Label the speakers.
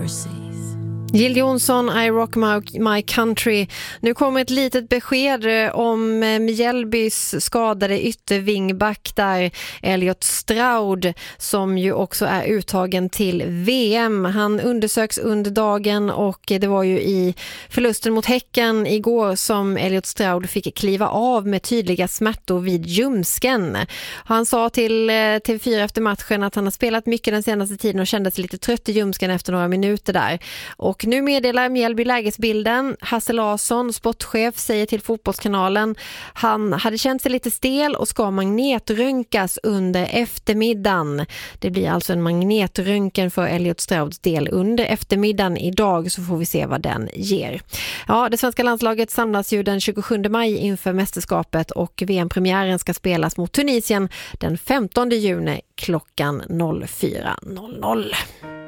Speaker 1: overseas.
Speaker 2: Jill Johnson, I Rock My Country. Nu kommer ett litet besked om Mjällbys skadade yttervingback där, Elliot Stroud, som ju också är uttagen till VM. Han undersöks under dagen och det var ju i förlusten mot Häcken igår som Elliot Stroud fick kliva av med tydliga smärtor vid ljumsken. Han sa till TV4 efter matchen att han har spelat mycket den senaste tiden och kände sig lite trött i ljumsken efter några minuter där. Och nu meddelar Mjällby lägesbilden. Hasse Larsson, sportchef, säger till Fotbollskanalen han hade känt sig lite stel och ska magnetröntgas under eftermiddagen. Det blir alltså en magnetröntgen för Elliot Strouds del under eftermiddagen idag, så får vi se vad den ger. Ja, det svenska landslaget samlas ju den 27 maj inför mästerskapet och VM-premiären ska spelas mot Tunisien den 15 juni klockan 04.00.